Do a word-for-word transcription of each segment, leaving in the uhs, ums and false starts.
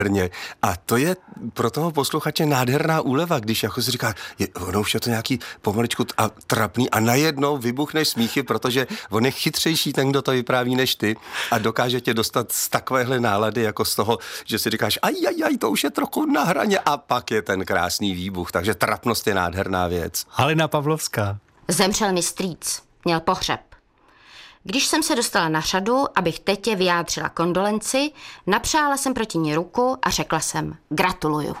A to je pro toho posluchače nádherná úleva, když jako si říká, je, ono už je to nějaký pomaličku a trapný a najednou vybuchneš smíchy, protože on je chytřejší ten, kdo to vypráví než ty a dokáže tě dostat z takovéhle nálady, jako z toho, že si říkáš, aj, aj, aj, to už je trochu na hraně a pak je ten krásný výbuch, takže trapnost je nádherná věc. Halina Pavlovská. Zemřel mi strýc, měl pohřeb. Když jsem se dostala na řadu, abych tetě vyjádřila kondolenci, napřála jsem proti ní ruku a řekla jsem gratuluju.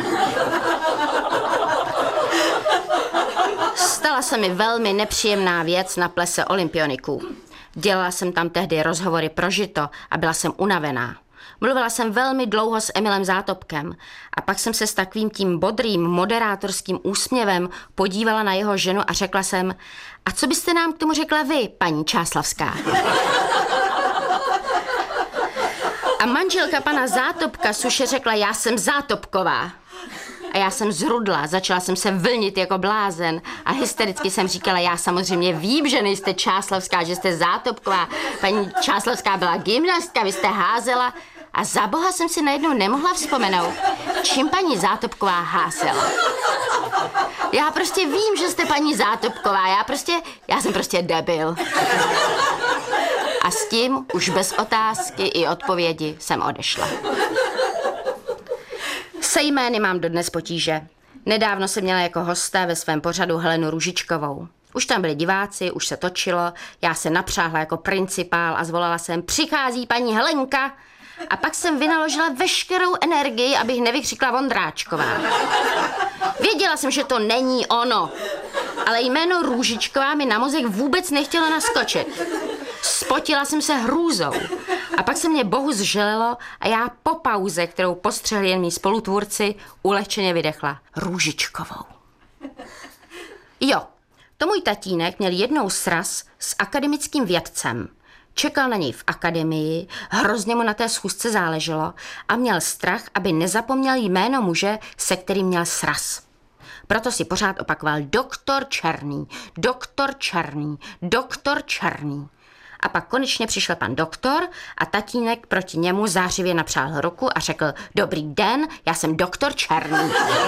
Stala se mi velmi nepříjemná věc na plese olympioniků. Dělala jsem tam tehdy rozhovory pro Žito a byla jsem unavená. Mluvila jsem velmi dlouho s Emilem Zátopkem a pak jsem se s takovým tím bodrým moderátorským úsměvem podívala na jeho ženu a řekla jsem, a co byste nám k tomu řekla vy, paní Čáslavská? A manželka pana Zátopka suše řekla, já jsem Zátopková. A já jsem zrudla, začala jsem se vlnit jako blázen a hystericky jsem říkala, já samozřejmě vím, že nejste Čáslavská, že jste Zátopková. Paní Čáslavská byla gymnastka, vy jste házela. A za boha jsem si najednou nemohla vzpomenout, čím paní Zátopková házela. Já prostě vím, že jste paní Zátopková, já prostě, já jsem prostě debil. A s tím už bez otázky i odpovědi jsem odešla. Se jmény mám dodnes potíže. Nedávno jsem měla jako hosta ve svém pořadu Helenu Růžičkovou. Už tam byli diváci, už se točilo, já se napřáhla jako principál a zvolala jsem, přichází paní Helenka. A pak jsem vynaložila veškerou energii, abych nevykřikla Vondráčková. Věděla jsem, že to není ono, ale jméno Růžičková mi na mozek vůbec nechtělo naskočit. Spotila jsem se hrůzou. A pak se mě bohu zželelo a já po pauze, kterou postřehli jen mý spolutvůrci, ulehčeně vydechla. Růžičkovou. Jo, to můj tatínek měl jednou sraz s akademickým vědcem. Čekal na něj v akademii, hrozně mu na té schůzce záleželo a měl strach, aby nezapomněl jméno muže, se kterým měl sraz. Proto si pořád opakoval doktor Černý, doktor Černý, doktor Černý. A pak konečně přišel pan doktor a tatínek proti němu zářivě napřál ruku a řekl, dobrý den, já jsem doktor Černý.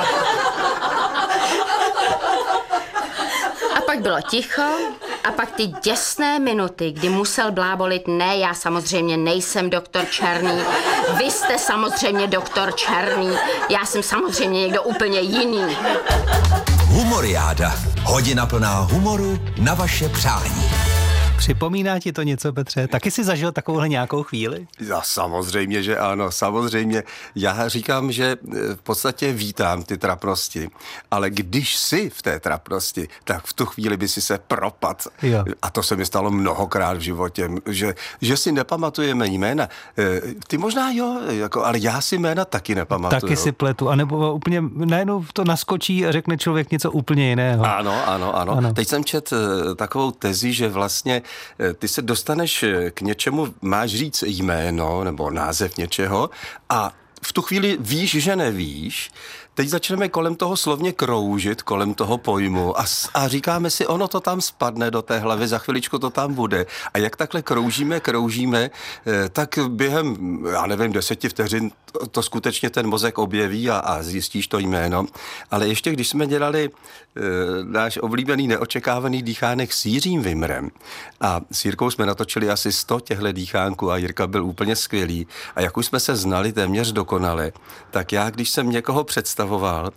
A pak bylo ticho a pak ty děsné minuty, kdy musel blábolit, ne, já samozřejmě nejsem doktor Černý, vy jste samozřejmě doktor Černý, já jsem samozřejmě někdo úplně jiný. Humoriáda. Hodina plná humoru na vaše přání. Připomíná ti to něco, Petře? Taky jsi zažil takovouhle nějakou chvíli? Já samozřejmě, že ano, samozřejmě. Já říkám, že v podstatě vítám ty trapnosti, ale když jsi v té trapnosti, tak v tu chvíli by si se propad. Jo. A to se mi stalo mnohokrát v životě, že, že si nepamatujeme jména. Ty možná jo, jako, ale já si jména taky nepamatuju. Taky si pletu, anebo úplně najednou to naskočí a řekne člověk něco úplně jiného. Ano, ano, ano. ano. Teď jsem četl takovou tezi, že vlastně ty se dostaneš k něčemu, máš říct jméno nebo název něčeho a v tu chvíli víš, že nevíš. Teď začneme kolem toho slovně kroužit, kolem toho pojmu a, a říkáme si, ono to tam spadne do té hlavy, za chviličku to tam bude. A jak takhle kroužíme, kroužíme, tak během, já nevím, deseti vteřin to, to skutečně ten mozek objeví a, a zjistíš to jméno. Ale ještě když jsme dělali e, náš oblíbený neočekávaný dýchánek s Jiřím Vimrem a s Jirkou jsme natočili asi sto těchto dýchánků a Jirka byl úplně skvělý. A jak už jsme se znali téměř dokonale, tak já, když jsem někoho představil,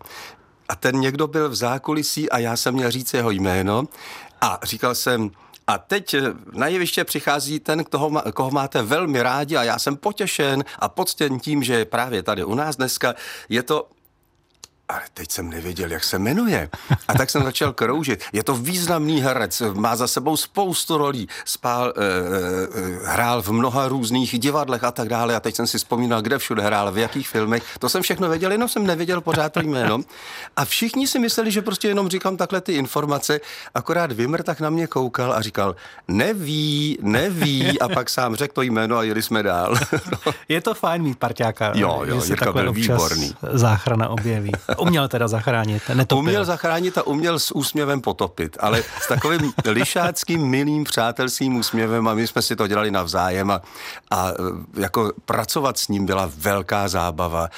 a ten někdo byl v zákulisí a já jsem měl říct jeho jméno a říkal jsem, a teď na jeviště přichází ten, koho, koho máte velmi rádi a já jsem potěšen a poctěn tím, že právě tady u nás dneska je to... Ale teď jsem nevěděl, jak se jmenuje. A tak jsem začal kroužit. Je to významný herec, má za sebou spoustu rolí, spál, eh, eh, hrál v mnoha různých divadlech a tak dále. A teď jsem si vzpomínal, kde všude hrál, v jakých filmech. To jsem všechno věděl, jenom jsem nevěděl pořád to jméno. A všichni si mysleli, že prostě jenom říkám takhle ty informace. Akorát Vimr tak na mě koukal a říkal, neví, neví. A pak sám řekl to jméno a jeli jsme dál. Je to fajn mít parťáka. Jo, jo, Jirka byl výborný. Záchrana objeví. Uměl teda zachránit, netopil. Uměl zachránit a uměl s úsměvem potopit, ale s takovým lišáckým, milým, přátelským úsměvem a my jsme si to dělali navzájem a, a jako pracovat s ním byla velká zábava